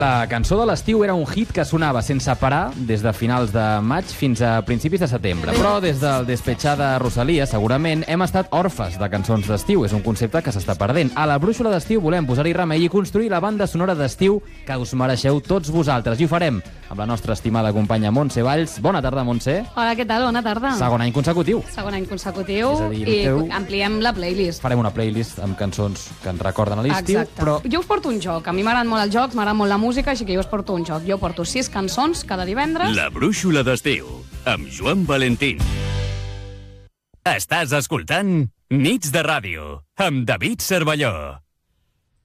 La cançó de l'estiu era un hit que sonava sense parar des de finals de maig fins a principis de setembre. Però des del Despechar de Rosalia, segurament, hem estat orfes de cançons d'estiu. És un concepte que s'està perdent. A la brúixola d'estiu volem posar-hi remei i construir la banda sonora d'estiu que us mereixeu tots vosaltres. I ho farem amb la nostra estimada companya Montse Valls. Bona tarda, Montse. Hola, què tal? Bona tarda. Segon any consecutiu. Segon any consecutiu. És a dir, i ampliem la playlist. Farem una playlist amb cançons que ens recorden a l'estiu, Exacte. però... Jo us porto un joc. A mi m'agraden molt els jocs, m'agrada molt la música, així que jo us porto un joc. Jo porto 6 cançons cada divendres. La brúixola d'estiu, amb Joan Valentín. Estàs escoltant Nits de Ràdio, amb David Cervelló.